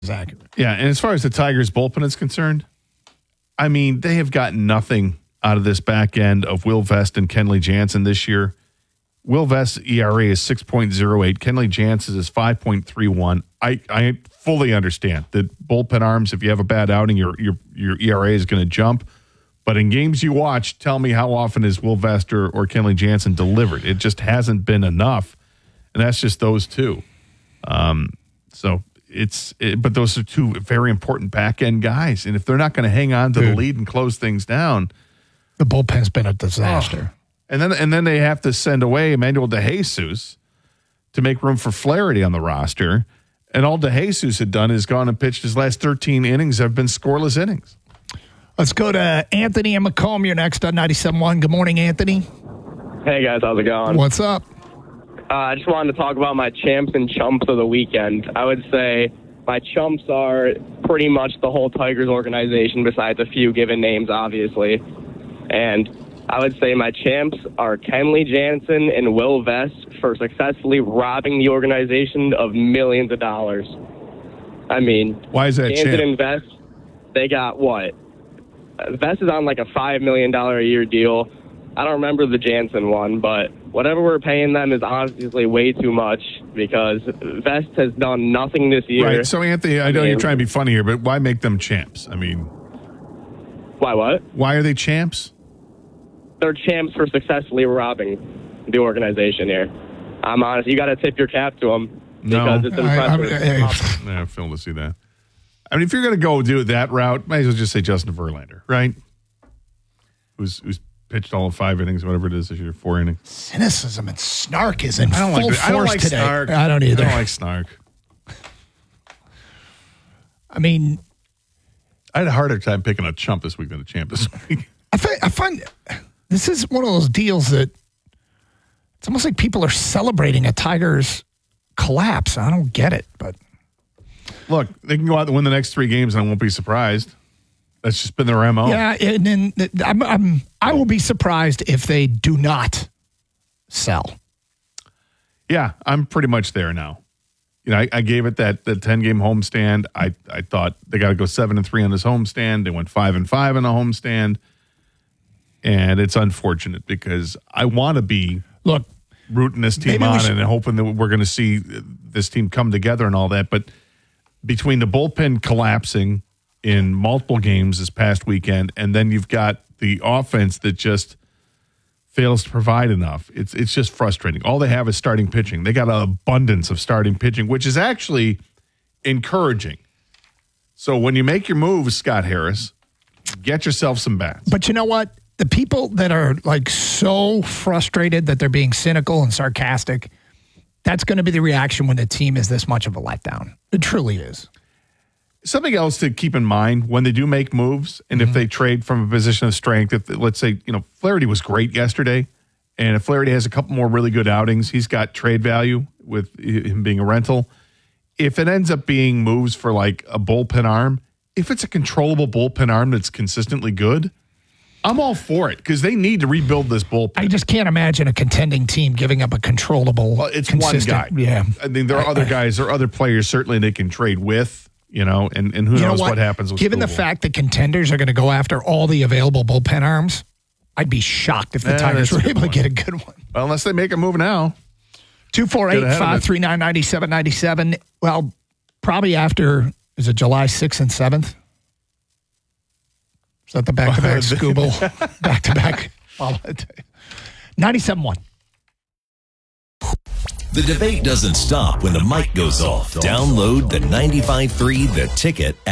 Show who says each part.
Speaker 1: accurate.
Speaker 2: Yeah, and as far as the Tigers bullpen is concerned, I mean, they have gotten nothing out of this back end of Will Vest and Kenley Jansen this year. Will Vest's ERA is 6.08. Kenley Jansen's is 5.31. I fully understand that bullpen arms, if you have a bad outing, your ERA is going to jump. But in games you watch, tell me how often is Will Vest or Kenley Jansen delivered? It just hasn't been enough, and that's just those two. But those are two very important back end guys, and if they're not going to hang on to the lead and close things down,
Speaker 1: the bullpen's been a disaster.
Speaker 2: And then they have to send away Emmanuel DeJesus to make room for Flaherty on the roster, and all DeJesus had done is gone and pitched his last 13 innings have been scoreless innings.
Speaker 1: Let's go to Anthony and Macomb. You're next on 97.1. Good morning, Anthony.
Speaker 3: Hey, guys. How's it going?
Speaker 1: What's up?
Speaker 3: I just wanted to talk about my champs and chumps of the weekend. I would say my chumps are pretty much the whole Tigers organization, besides a few given names, obviously. And I would say my champs are Kenley Jansen and Will Vest for successfully robbing the organization of millions of dollars. I mean,
Speaker 2: why is that
Speaker 3: Jansen
Speaker 2: champ?
Speaker 3: and Vest, they got what? Vest is on like a $5 million a year deal. I don't remember the Jansen one, but whatever we're paying them is obviously way too much because Vest has done nothing this year.
Speaker 2: Right. So, Anthony, I know you're trying to be funny here, but why make them champs? I mean,
Speaker 3: why what?
Speaker 2: Why are they champs?
Speaker 3: They're champs for successfully robbing the organization here. I'm honest. You got to tip your cap to them because it's impressive.
Speaker 2: I'm feeling to see that. I mean, if you're going to go do that route, might as well just say Justin Verlander, right? Who's pitched all of 5 innings, whatever it is this year, 4 innings.
Speaker 1: Cynicism and snark is in full force
Speaker 2: I don't like
Speaker 1: today.
Speaker 2: snark.
Speaker 1: I don't either.
Speaker 2: I don't like snark.
Speaker 1: I mean,
Speaker 2: I had a harder time picking a chump this week than a champ this week.
Speaker 1: I find this is one of those deals that it's almost like people are celebrating a Tigers collapse. I don't get it, but
Speaker 2: look, they can go out and win the next 3 games, and I won't be surprised. That's just been their MO.
Speaker 1: Yeah, and then I will be surprised if they do not sell.
Speaker 2: Yeah, I'm pretty much there now. You know, I gave it that 10-game homestand. I thought they got to go 7-3 on this homestand. They went 5-5 on the homestand, and it's unfortunate because I want to be rooting this team on and hoping that we're going to see this team come together and all that. But between the bullpen collapsing in multiple games this past weekend, and then you've got the offense that just fails to provide enough. It's just frustrating. All they have is starting pitching. They got an abundance of starting pitching, which is actually encouraging. So when you make your moves, Scott Harris, get yourself some bats.
Speaker 1: But you know what? The people that are like so frustrated that they're being cynical and sarcastic, that's going to be the reaction when the team is this much of a letdown. It truly is.
Speaker 2: Something else to keep in mind when they do make moves and if they trade from a position of strength, if let's say, Flaherty was great yesterday, and if Flaherty has a couple more really good outings, he's got trade value with him being a rental. If it ends up being moves for like a bullpen arm, if it's a controllable bullpen arm that's consistently good, I'm all for it because they need to rebuild this bullpen.
Speaker 1: I just can't imagine a contending team giving up a controllable.
Speaker 2: Well, it's one guy.
Speaker 1: Yeah.
Speaker 2: I mean, there are other guys, there are other players certainly they can trade with. And who knows what happens with
Speaker 1: Given
Speaker 2: Skubal.
Speaker 1: the fact that contenders are going to go after all the available bullpen arms, I'd be shocked if the Tigers were able to get a good one.
Speaker 2: Well, unless they make a move now.
Speaker 1: 248-539-9797. Well, probably after, is it July 6th and 7th? Is that the back-to-back Skubal? Back-to-back. 97.1.
Speaker 4: The debate doesn't stop when the mic goes off. Download the 95.3 The Ticket app.